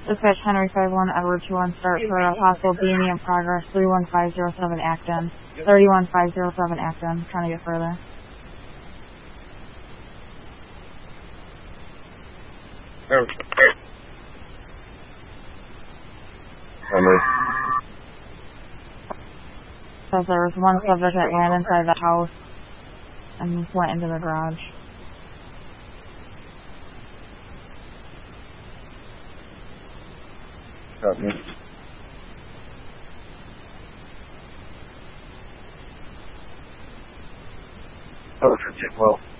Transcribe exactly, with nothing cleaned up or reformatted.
Dispatch Henry five one, Edward two one, start for a possible B and E in progress, three one five zero seven Acton, thirty-one five zero seven Acton, trying to get further. Henry. Says there was one subject that ran inside the house and went into the garage. Got me. Oh, well.